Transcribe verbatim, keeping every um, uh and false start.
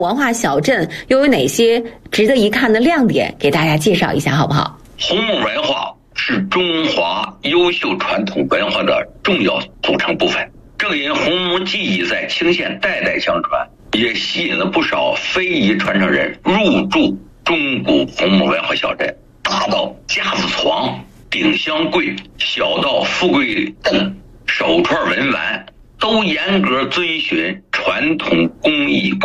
文化小镇又有哪些值得一看的亮点，给大家介绍一下好不好？ 红木文化是中华优秀传统文化的重要组成部分，正因红木技艺在清县代代相传，也吸引了不少非遗传承人入驻中古红木文化小镇。大到架子床、顶香柜，小到富贵凳、手串文玩，都严格遵循传统工艺